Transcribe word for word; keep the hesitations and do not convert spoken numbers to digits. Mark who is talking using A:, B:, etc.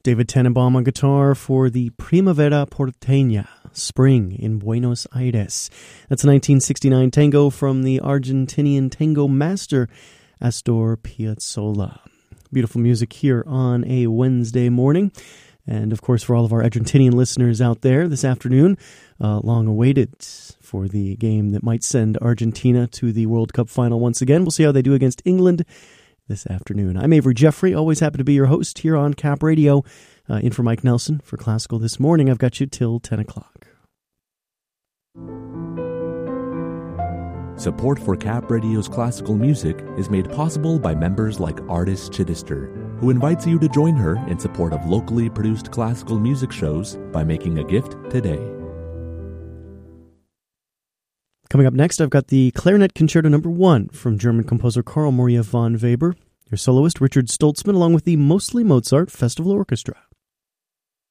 A: David Tannenbaum on guitar for the Primavera Porteña, Spring in Buenos Aires. That's a nineteen sixty-nine tango from the Argentinian tango master Astor Piazzolla. Beautiful music here on a Wednesday morning. And, of course, for all of our Argentinian listeners out there this afternoon, uh, long awaited for the game that might send Argentina to the World Cup final once again. We'll see how they do against England this afternoon. I'm Avery Jeffrey, always happy to be your host here on Cap Radio. Uh, in for Mike Nelson for Classical this morning. I've got you till ten o'clock.
B: Support for Cap Radio's classical music is made possible by members like Artist Chittister, who invites you to join her in support of locally produced classical music shows by making a gift today.
A: Coming up next, I've got the Clarinet Concerto Number One from German composer Carl Maria von Weber, your soloist Richard Stoltzman, along with the Mostly Mozart Festival Orchestra.